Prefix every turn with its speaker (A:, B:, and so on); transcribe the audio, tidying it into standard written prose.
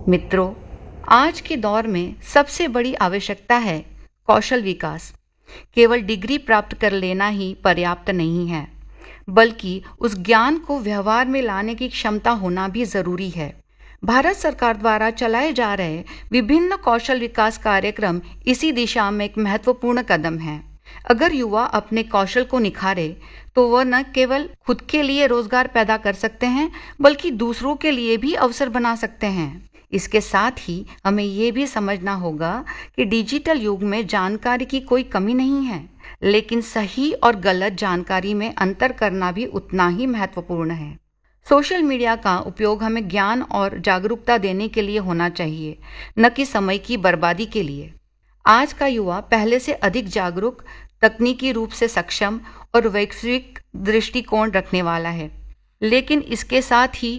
A: मित्रों, आज के दौर में सबसे बड़ी आवश्यकता है कौशल विकास। केवल डिग्री प्राप्त कर लेना ही पर्याप्त नहीं है, बल्कि उस ज्ञान को व्यवहार में लाने की क्षमता होना भी जरूरी है। भारत सरकार द्वारा चलाए जा रहे विभिन्न कौशल विकास कार्यक्रम इसी दिशा में एक महत्वपूर्ण कदम है। अगर युवा अपने कौशल को निखारे तो वह न केवल खुद के लिए रोजगार पैदा कर सकते हैं, बल्कि दूसरों के लिए भी अवसर बना सकते हैं। इसके साथ ही हमें ये भी समझना होगा कि डिजिटल युग में जानकारी की कोई कमी नहीं है, लेकिन सही और गलत जानकारी में अंतर करना भी उतना ही महत्वपूर्ण है। सोशल मीडिया का उपयोग हमें ज्ञान और जागरूकता देने के लिए होना चाहिए, न कि समय की बर्बादी के लिए। आज का युवा पहले से अधिक जागरूक, तकनीकी रूप से सक्षम और वैश्विक दृष्टिकोण रखने वाला है, लेकिन इसके साथ ही